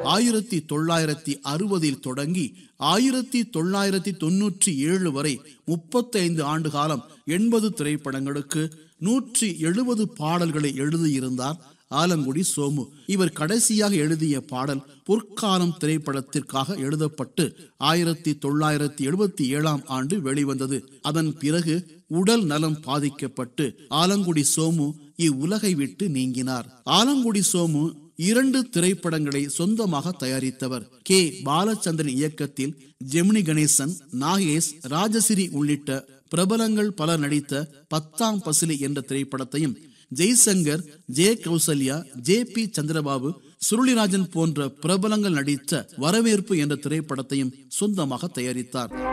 1960 தொடங்கி 1997 வரை 35 ஆண்டு காலம் 80 திரைப்படங்களுக்கு 170 பாடல்களை எழுதியிருந்தார் ஆலங்குடி சோமு. இவர் கடைசியாக எழுதிய பாடல் பொற்காலம் திரைப்படத்திற்காக எழுதப்பட்டு 1977 ஆண்டு வெளிவந்தது. அதன் பிறகு உடல் நலம் பாதிக்கப்பட்டு ஆலங்குடி சோமு இவ்வுலகை விட்டு நீங்கினார். ஆலங்குடி சோமு 2 திரைப்படங்களை சொந்தமாக தயாரித்தவர். கே. பாலச்சந்திரன் இயக்கத்தில் ஜெமினி கணேசன், நாகேஷ், ராஜஸ்ரீ உள்ளிட்ட பிரபலங்கள் பலர் நடித்த 10ஆம் பசிலி என்ற திரைப்படத்தையும், ஜெய்சங்கர், ஜே. கௌசல்யா, ஜே.பி. சந்திரபாபு, சுருளிராஜன் போன்ற பிரபலங்கள் நடித்த வரவேற்பு என்ற திரைப்படத்தையும் சொந்தமாக தயாரித்தார்.